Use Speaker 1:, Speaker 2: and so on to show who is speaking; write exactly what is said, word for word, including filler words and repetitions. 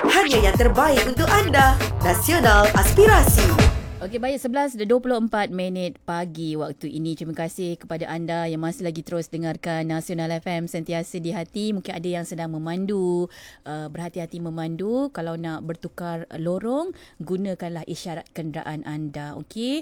Speaker 1: Hanya yang terbaik untuk anda. Nasional Aspirasi.
Speaker 2: Okey, baik, sebelas dua puluh empat minit pagi waktu ini. Terima kasih kepada anda yang masih lagi terus dengarkan Nasional F M, sentiasa di hati. Mungkin ada yang sedang memandu, uh, berhati-hati memandu. Kalau nak bertukar lorong, gunakanlah isyarat kenderaan anda. Okey,